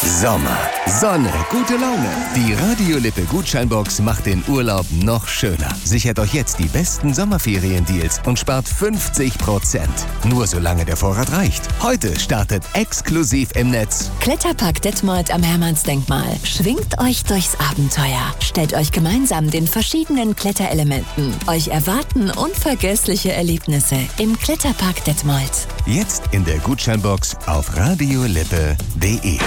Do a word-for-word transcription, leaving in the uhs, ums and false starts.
Sommer, Sonne, gute Laune. Die Radio Lippe Gutscheinbox macht den Urlaub noch schöner. Sichert euch jetzt die besten Sommerferiendeals und spart fünfzig Prozent. Nur solange der Vorrat reicht. Heute startet exklusiv im Netz Kletterpark Detmold am Hermannsdenkmal. Schwingt euch durchs Abenteuer. Stellt euch gemeinsam den verschiedenen Kletterelementen. Euch erwarten unvergessliche Erlebnisse im Kletterpark Detmold. Jetzt in der Gutscheinbox auf radiolippe punkt de.